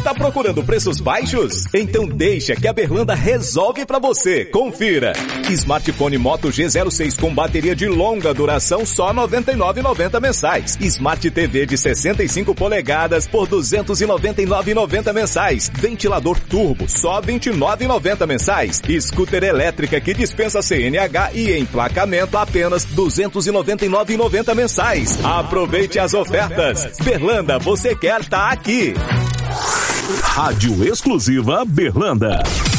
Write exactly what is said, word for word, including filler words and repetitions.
Tá procurando preços baixos? Então deixa que a Berlanda resolve pra você. Confira. Smartphone Moto G zero seis com bateria de longa duração só noventa e nove reais e noventa centavos mensais. Smart T V de sessenta e cinco polegadas por duzentos e noventa e nove reais e noventa centavos mensais. Ventilador turbo só vinte e nove reais e noventa centavos mensais. Scooter elétrica que dispensa C N H e emplacamento apenas duzentos e noventa e nove reais e noventa centavos mensais. Aproveite as ofertas. Berlanda, você quer tá aqui. Rádio exclusiva Berlanda.